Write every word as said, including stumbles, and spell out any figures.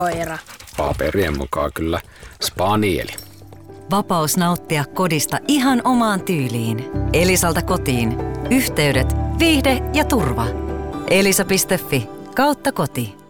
Koira. Paperien mukaan kyllä spanieli. Vapaus nauttia kodista ihan omaan tyyliin. Elisalta kotiin. Yhteydet, viihde ja turva. Elisa piste fi kautta koti.